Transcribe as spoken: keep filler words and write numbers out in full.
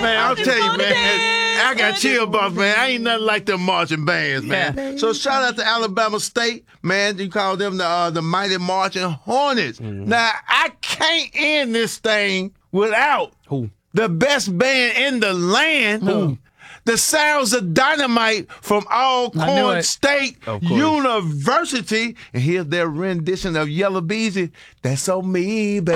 Man, I'll tell you, man. dance, I got chill bumps, man. I ain't nothing like them marching bands, man. Yeah. So shout out to Alabama State, man. You call them the uh, the Mighty Marching Hornets. Mm-hmm. Now, I can't end this thing without Who? the best band in the land. Who? The Sounds of Dynamite from Alcorn it. State Of course. University. And here's their rendition of Yellow Beezy. That's on me, baby.